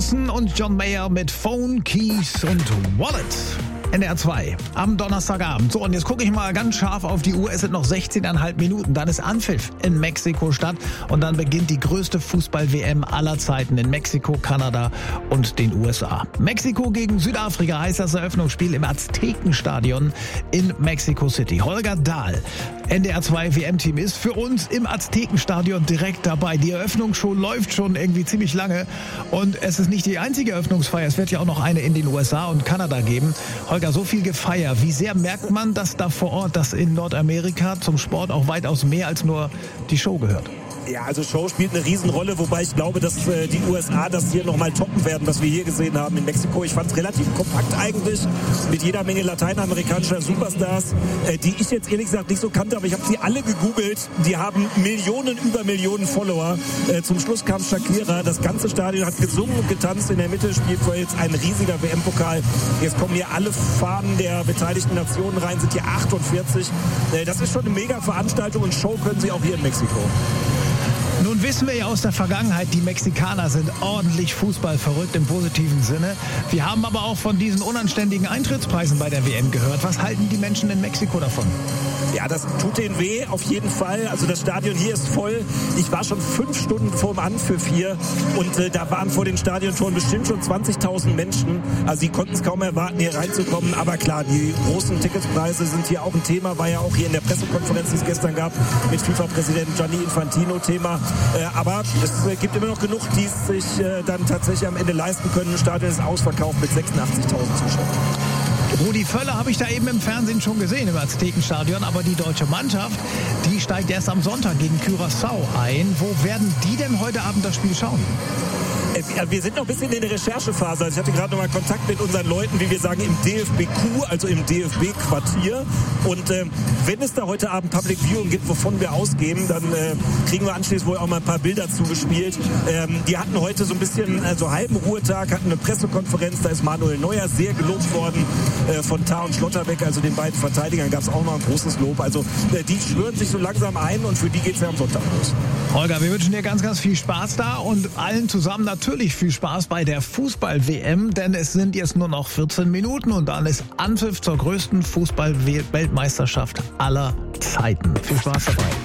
Dawson und John Mayer mit Phone, Keys und Wallet. NDR 2 am Donnerstagabend. So, und jetzt gucke ich mal ganz scharf auf die Uhr. Es sind noch 16,5 Minuten. Dann ist Anpfiff in Mexiko-Stadt. Und dann beginnt die größte Fußball-WM aller Zeiten in Mexiko, Kanada und den USA. Mexiko gegen Südafrika heißt das Eröffnungsspiel im Aztekenstadion in Mexico City. Holger Dahl, NDR 2 WM-Team, ist für uns im Aztekenstadion direkt dabei. Die Eröffnungsshow läuft schon irgendwie ziemlich lange. Und es ist nicht die einzige Eröffnungsfeier. Es wird ja auch noch eine in den USA und Kanada geben. Holger, so viel Gefeier. Wie sehr merkt man, dass da vor Ort, dass in Nordamerika zum Sport auch weitaus mehr als nur die Show gehört? Ja, also Show spielt eine Riesenrolle, wobei ich glaube, dass die USA das hier nochmal toppen werden, was wir hier gesehen haben in Mexiko. Ich fand es relativ kompakt eigentlich, mit jeder Menge lateinamerikanischer Superstars, die ich jetzt ehrlich gesagt nicht so kannte, aber ich habe sie alle gegoogelt. Die haben Millionen über Millionen Follower. Zum Schluss kam Shakira, das ganze Stadion hat gesungen und getanzt. In der Mitte spielt vor jetzt ein riesiger WM-Pokal. Jetzt kommen hier alle Fahnen der beteiligten Nationen rein, sind hier 48. Das ist schon eine mega Veranstaltung und Show können sie auch hier in Mexiko. Nun wissen wir ja aus der Vergangenheit, die Mexikaner sind ordentlich fußballverrückt im positiven Sinne. Wir haben aber auch von diesen unanständigen Eintrittspreisen bei der WM gehört. Was halten die Menschen in Mexiko davon? Ja, das tut denen weh, auf jeden Fall. Also das Stadion hier ist voll. Ich war schon 5 Stunden vorm Anpfiff hier und da waren vor den Stadiontoren bestimmt schon 20.000 Menschen. Also sie konnten es kaum erwarten, hier reinzukommen. Aber klar, die großen Ticketpreise sind hier auch ein Thema. War ja auch hier in der Pressekonferenz, die es gestern gab, mit FIFA-Präsident Gianni Infantino Thema. Aber es gibt immer noch genug, die es sich dann tatsächlich am Ende leisten können. Das Stadion ist ausverkauft mit 86.000 Zuschauern. Rudi Völler habe ich da eben im Fernsehen schon gesehen, im Aztekenstadion. Aber die deutsche Mannschaft, die steigt erst am Sonntag gegen Curaçao ein. Wo werden die denn heute Abend das Spiel schauen? Wir sind noch ein bisschen in der Recherchephase. Also ich hatte gerade noch mal Kontakt mit unseren Leuten, wie wir sagen, im DFB-Q, also im DFB-Quartier. Und wenn es da heute Abend Public Viewing gibt, wovon wir ausgehen, dann kriegen wir anschließend wohl auch mal ein paar Bilder zugespielt. Die hatten heute so ein bisschen halben Ruhetag, hatten eine Pressekonferenz. Da ist Manuel Neuer sehr gelobt worden von Tah und Schlotterbeck, also den beiden Verteidigern gab es auch noch ein großes Lob. Also die schwören sich so langsam ein und für die geht es ja am Sonntag los. Holger, wir wünschen dir ganz, ganz viel Spaß da und allen zusammen natürlich viel Spaß bei der Fußball-WM, denn es sind jetzt nur noch 14 Minuten und dann ist Anpfiff zur größten Fußball-Weltmeisterschaft aller Zeiten. Viel Spaß dabei.